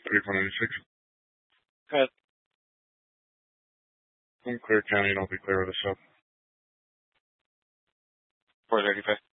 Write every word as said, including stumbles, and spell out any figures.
thirty-four ninety-six. Go ahead. I'm Clear County, don't be clear with a sub. four thirty-five.